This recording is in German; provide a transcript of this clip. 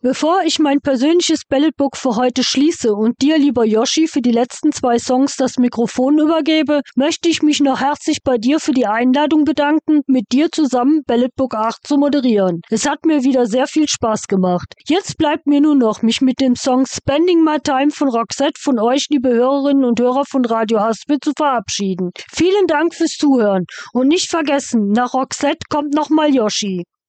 Bevor ich mein persönliches Balletbook für heute schließe und dir, lieber Yoshi, für die letzten 2 Songs das Mikrofon übergebe, möchte ich mich noch herzlich bei dir für die Einladung bedanken, mit dir zusammen Balletbook 8 zu moderieren. Es hat mir wieder sehr viel Spaß gemacht. Jetzt bleibt mir nur noch, mich mit dem Song Spending My Time von Roxette von euch, liebe Hörerinnen und Hörer von Radio Haspel, zu verabschieden. Vielen Dank fürs Zuhören und nicht vergessen, nach Roxette kommt nochmal Yoshi.